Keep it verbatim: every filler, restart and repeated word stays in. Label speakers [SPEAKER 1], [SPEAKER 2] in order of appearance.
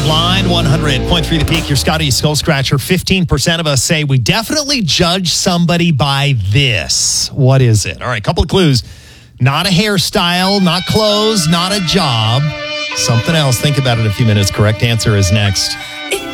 [SPEAKER 1] Blind, one hundred point three The Peak, your Scotty Skull Scratcher. fifteen percent of us say we definitely judge somebody by this. What is it? All right, couple of clues. Not a hairstyle, not clothes, not a job. Something else. Think about it in a few minutes. Correct answer is next.